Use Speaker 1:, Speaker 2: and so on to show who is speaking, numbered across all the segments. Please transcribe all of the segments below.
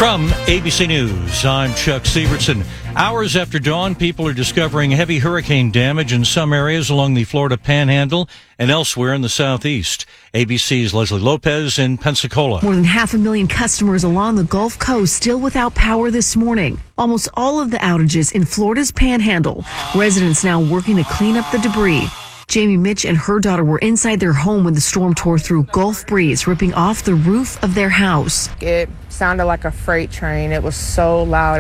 Speaker 1: From ABC News, I'm Chuck Sievertson. Hours after dawn, people are discovering heavy hurricane damage in some areas along the Florida Panhandle and elsewhere in the southeast. ABC's Leslie Lopez in Pensacola.
Speaker 2: More than 500,000 customers along the Gulf Coast still without power this morning. Almost all of the outages in Florida's Panhandle. Residents now working to clean up the debris. Jamie Mitch and her daughter were inside their home when the storm tore through Gulf breeze, ripping off the roof of their house.
Speaker 3: It sounded like a freight train. It was so loud.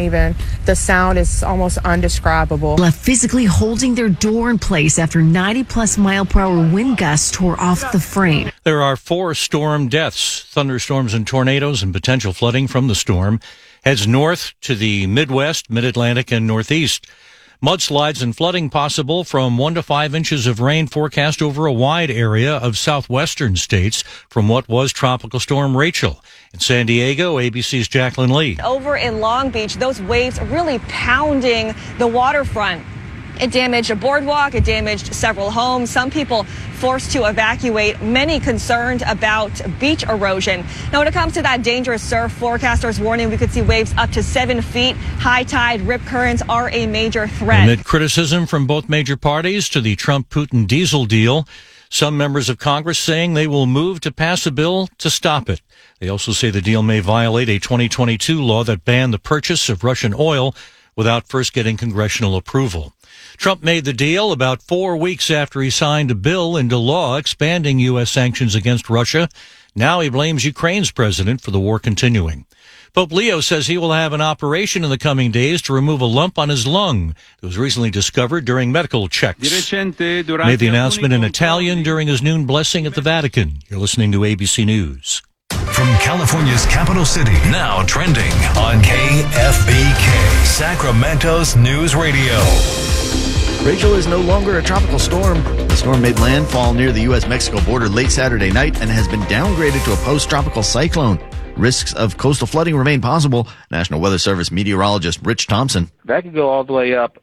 Speaker 3: The sound is almost undescribable.
Speaker 2: Left physically holding their door in place after 90-plus mile-per-hour wind gusts tore off the frame.
Speaker 1: There are 4 storm deaths. Thunderstorms and tornadoes and potential flooding from the storm heads north to the Midwest, Mid-Atlantic, and Northeast. Mudslides and flooding possible from 1 to 5 inches of rain forecast over a wide area of southwestern states from what was Tropical Storm Rachel. In San Diego, ABC's Jacqueline Lee.
Speaker 4: Over in Long Beach, those waves really pounding the waterfront. It damaged a boardwalk. It damaged several homes. Some people forced to evacuate, many concerned about beach erosion. Now, when it comes to that dangerous surf, forecasters warning we could see waves up to 7 feet. High tide, rip currents are a major threat.
Speaker 1: Amid criticism from both major parties to the Trump-Putin diesel deal, some members of Congress saying they will move to pass a bill to stop it. They also say the deal may violate a 2022 law that banned the purchase of Russian oil without first getting congressional approval. Trump made the deal about 4 weeks after he signed a bill into law expanding U.S. sanctions against Russia. Now he blames Ukraine's president for the war continuing. Pope Leo says he will have an operation in the coming days to remove a lump on his lung that was recently discovered during medical checks. Made the announcement in Italian during his noon blessing at the Vatican. You're listening to ABC News.
Speaker 5: From California's capital city, now trending on KFBK, Sacramento's news radio.
Speaker 6: Rachel is no longer a tropical storm. The storm made landfall near the U.S.-Mexico border late Saturday night and has been downgraded to a post-tropical cyclone. Risks of coastal flooding remain possible. National Weather Service meteorologist Rich Thompson.
Speaker 7: That could go all the way up,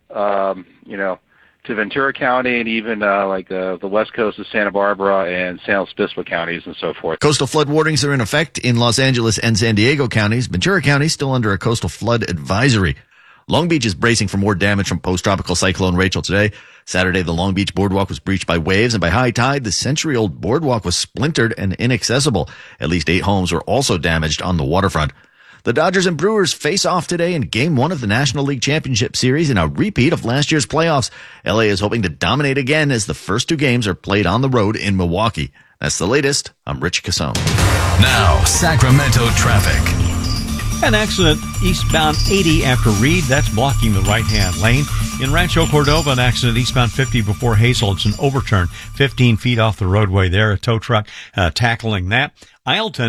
Speaker 7: to Ventura County and even the west coast of Santa Barbara and San Luis Obispo counties and so forth.
Speaker 6: Coastal flood warnings are in effect in Los Angeles and San Diego counties. Ventura County still under a coastal flood advisory. Long Beach is bracing for more damage from post-tropical cyclone Rachel today. Saturday, the Long Beach boardwalk was breached by waves, and by high tide, the century-old boardwalk was splintered and inaccessible. At least 8 homes were also damaged on the waterfront. The Dodgers and Brewers face off today in Game 1 of the National League Championship Series in a repeat of last year's playoffs. LA is hoping to dominate again as the first 2 games are played on the road in Milwaukee. That's the latest. I'm Rich Casone.
Speaker 5: Now, Sacramento traffic.
Speaker 8: An accident eastbound 80 after Reed. That's blocking the right-hand lane. In Rancho Cordova, an accident eastbound 50 before Hazel. It's an overturn 15 feet off the roadway there. A tow truck tackling that. Isleton.